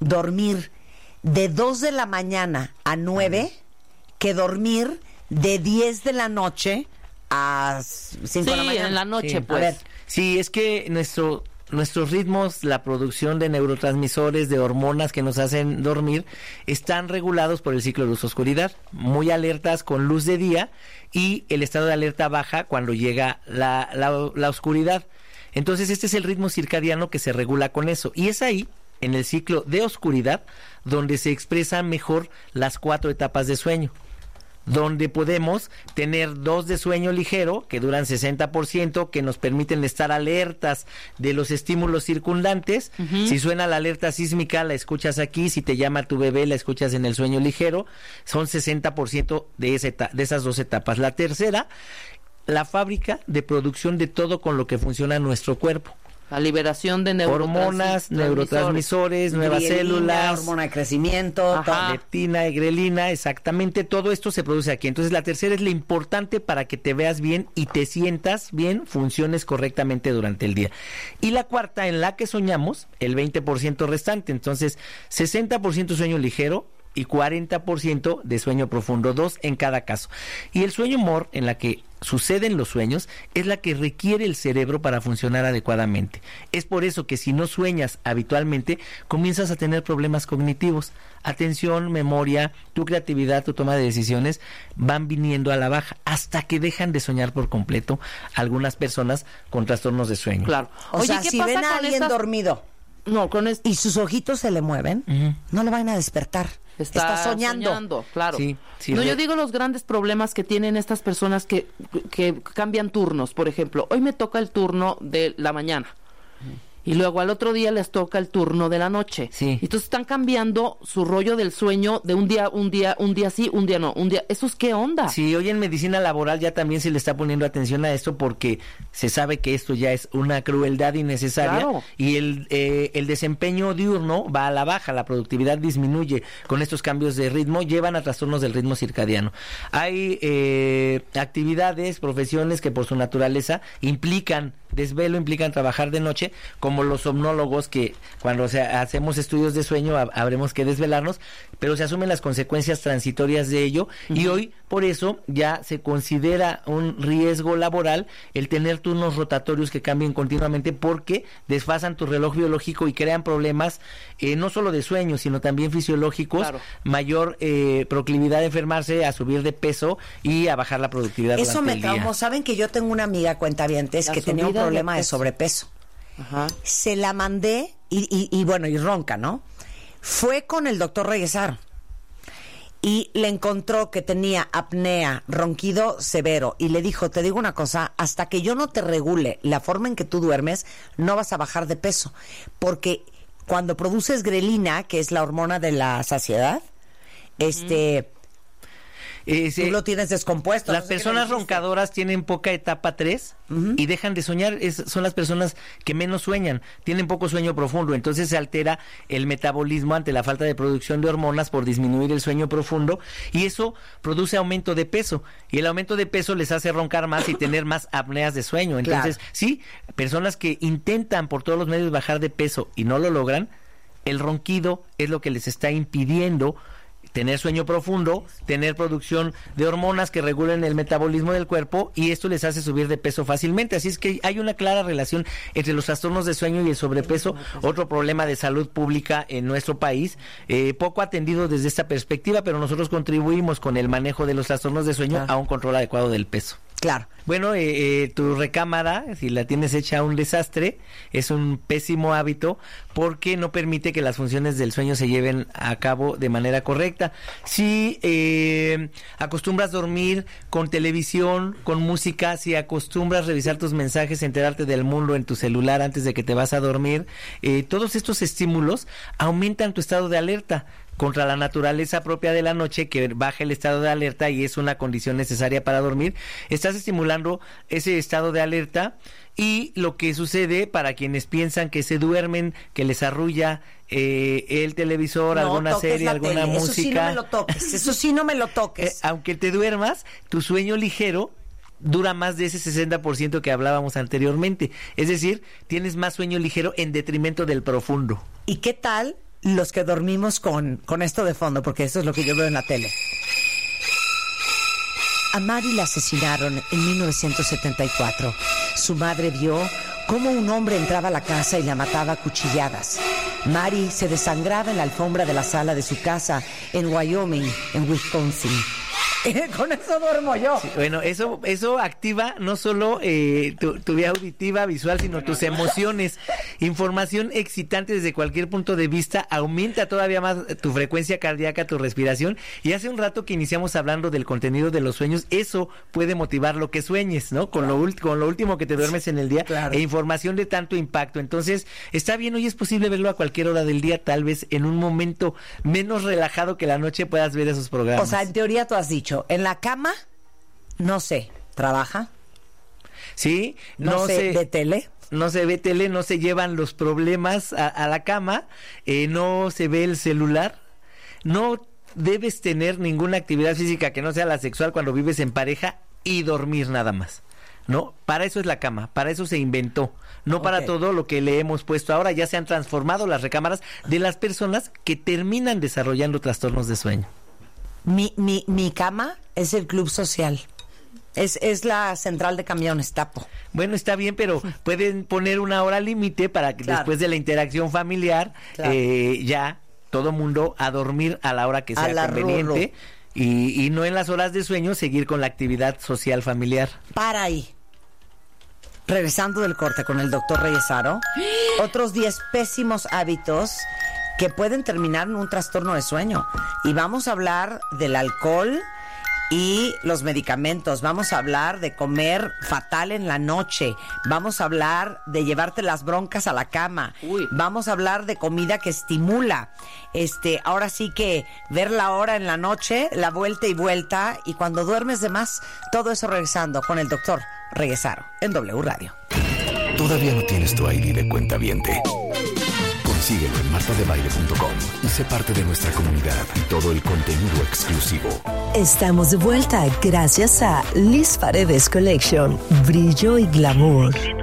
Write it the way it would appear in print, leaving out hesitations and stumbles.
dormir de 2 de la mañana a 9 que dormir de 10 de la noche a 5 de la mañana. Sí, en la noche, Sí, pues. A ver. Sí, es que nuestros ritmos, la producción de neurotransmisores, de hormonas que nos hacen dormir, están regulados por el ciclo de luz-oscuridad, muy alertas con luz de día, y el estado de alerta baja cuando llega la oscuridad. Entonces este es el ritmo circadiano que se regula con eso, y es ahí, en el ciclo de oscuridad, donde se expresan mejor las 4 etapas de sueño, donde podemos tener 2 de sueño ligero, que duran 60%, que nos permiten estar alertas de los estímulos circundantes. Si suena la alerta sísmica, la escuchas aquí. Si te llama tu bebé, la escuchas en el sueño ligero. Son 60% de esas 2 etapas. La tercera, la fábrica de producción de todo con lo que funciona nuestro cuerpo. La liberación de Hormonas, neurotransmisores, nuevas Glielina, células, hormona de crecimiento, Ajá. todo. leptina, grelina, exactamente, todo esto se produce aquí. Entonces la tercera es la importante para que te veas bien y te sientas bien, funciones correctamente durante el día. Y la cuarta, en la que soñamos, el 20% restante. Entonces 60% sueño ligero y 40% de sueño profundo, 2 en cada caso. Y el sueño MOR, en la que suceden los sueños, es la que requiere el cerebro para funcionar adecuadamente. Es por eso que si no sueñas habitualmente, comienzas a tener problemas cognitivos. Atención, memoria, tu creatividad, tu toma de decisiones van viniendo a la baja hasta que dejan de soñar por completo algunas personas con trastornos de sueño. Claro. O sea, ¿qué si pasa ven a con alguien estas- dormido No, con esto y sus ojitos se le mueven, no lo van a despertar. Está soñando. Claro. Sí, sí, No, yo digo los grandes problemas que tienen estas personas que cambian turnos. Por ejemplo, hoy me toca el turno de la mañana. Y luego al otro día les toca el turno de la noche. Sí. Entonces están cambiando su rollo del sueño de un día sí, un día no, un día. ¿Eso es qué onda? Sí, hoy en medicina laboral ya también se le está poniendo atención a esto porque se sabe que esto ya es una crueldad innecesaria. Claro. Y el desempeño diurno va a la baja, la productividad disminuye con estos cambios de ritmo, llevan a trastornos del ritmo circadiano. Hay actividades, profesiones que por su naturaleza implican desvelo, implican trabajar de noche, como los somnólogos, que cuando hacemos estudios de sueño habremos que desvelarnos, pero se asumen las consecuencias transitorias de ello. Y hoy por eso ya se considera un riesgo laboral el tener turnos rotatorios que cambien continuamente, porque desfasan tu reloj biológico y crean problemas no solo de sueño, sino también fisiológicos. Claro. Mayor proclividad a enfermarse, a subir de peso y a bajar la productividad Eso durante me el día. traumó. Saben que yo tengo una amiga cuentavientes La que tenía un subida de problema de peso. sobrepeso. Ajá. Se la mandé y bueno, y ronca, ¿no? Fue con el doctor Reguesar y le encontró que tenía apnea, ronquido severo, y le dijo, te digo una cosa, hasta que yo no te regule la forma en que tú duermes, no vas a bajar de peso, porque cuando produces grelina, que es la hormona de la saciedad, tú lo tienes descompuesto. Las no sé qué me personas dijiste. roncadoras tienen poca etapa 3 y dejan de soñar. Son las personas que menos sueñan, tienen poco sueño profundo, entonces se altera el metabolismo ante la falta de producción de hormonas por disminuir el sueño profundo, y eso produce aumento de peso, y el aumento de peso les hace roncar más y tener más apneas de sueño. Entonces, Claro. sí, personas que intentan por todos los medios bajar de peso y no lo logran, el ronquido es lo que les está impidiendo tener sueño profundo, tener producción de hormonas que regulen el metabolismo del cuerpo, y esto les hace subir de peso fácilmente. Así es que hay una clara relación entre los trastornos de sueño y el sobrepeso, otro problema de salud pública en nuestro país, poco atendido desde esta perspectiva, pero nosotros contribuimos con el manejo de los trastornos de sueño a un control adecuado del peso. Claro. Bueno, tu recámara, si la tienes hecha un desastre, es un pésimo hábito porque no permite que las funciones del sueño se lleven a cabo de manera correcta. Si acostumbras dormir con televisión, con música, si acostumbras revisar tus mensajes, enterarte del mundo en tu celular antes de que te vas a dormir, todos estos estímulos aumentan tu estado de alerta contra la naturaleza propia de la noche, que baja el estado de alerta y es una condición necesaria para dormir. Estás estimulando ese estado de alerta, y lo que sucede para quienes piensan que se duermen, que les arrulla el televisor, No alguna toques serie, la alguna tele. música. Eso sí no me lo toques. Eso sí no me lo toques. Aunque te duermas, tu sueño ligero dura más de ese 60% que hablábamos anteriormente. Es decir, tienes más sueño ligero en detrimento del profundo. ¿Y qué tal los que dormimos con esto de fondo, porque eso es lo que yo veo en la tele. A Mari la asesinaron en 1974. Su madre vio cómo un hombre entraba a la casa y la mataba a cuchilladas. Mari se desangraba en la alfombra de la sala de su casa en Wyoming, en Wisconsin. Con eso duermo yo. Sí, bueno, eso activa no solo tu vía auditiva, visual, sino tus emociones. Información excitante desde cualquier punto de vista, aumenta todavía más tu frecuencia cardíaca, tu respiración. Y hace un rato que iniciamos hablando del contenido de los sueños, eso puede motivar lo que sueñes, ¿no? Con lo último que te duermes en el día, claro. E información de tanto impacto. Entonces, está bien, hoy es posible verlo a cualquier hora del día, tal vez en un momento menos relajado que la noche puedas ver esos programas. O sea, en teoría tú has dicho, en la cama, no sé, ¿trabaja? Sí, no se ve tele. No se ve tele, no se llevan los problemas a la cama, no se ve el celular, no debes tener ninguna actividad física que no sea la sexual cuando vives en pareja y dormir nada más. No, para eso es la cama, para eso se inventó, no para todo lo que le hemos puesto ahora. Ya se han transformado las recámaras de las personas que terminan desarrollando trastornos de sueño. Mi cama es el club social. Es la central de camiones, Tapo. Bueno, está bien, pero pueden poner una hora límite para que después de la interacción familiar, ya todo mundo a dormir a la hora que sea conveniente y no en las horas de sueño seguir con la actividad social familiar. Para ahí. Regresando del corte con el doctor Reyesaro, otros 10 pésimos hábitos que pueden terminar en un trastorno de sueño. Y vamos a hablar del alcohol y los medicamentos. Vamos a hablar de comer fatal en la noche. Vamos a hablar de llevarte las broncas a la cama. Vamos a hablar de comida que estimula. Ahora sí que ver la hora en la noche, la vuelta y vuelta, y cuando duermes de más, todo eso regresando con el doctor Reyesaro en W Radio. ¿Todavía no tienes tu ID de cuentaviente? Consíguelo en martadebaile.com y sé parte de nuestra comunidad y todo el contenido exclusivo. Estamos de vuelta gracias a Liz Paredes Collection, brillo y glamour.